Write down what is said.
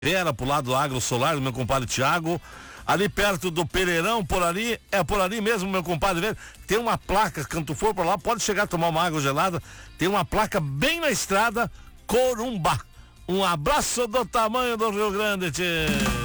Vera, pro lado do Agro Solar, do meu compadre Thiago, ali perto do Pereirão, por ali mesmo, meu compadre, tem uma placa, quando tu for por lá, pode chegar a tomar uma água gelada, tem uma placa bem na estrada, Corumbá. Um abraço do tamanho do Rio Grande, tchê.